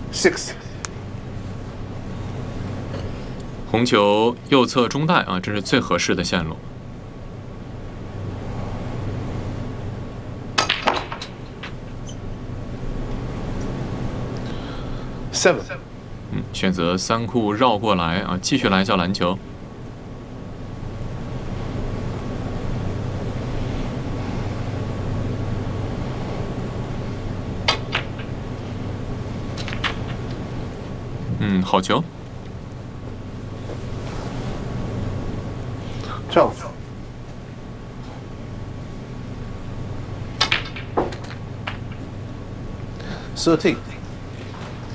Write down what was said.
6. 红球右侧中带啊，这是最合适的线路。 7. 选择3库绕过来啊，继续来一脚篮球。好球。 12. 13.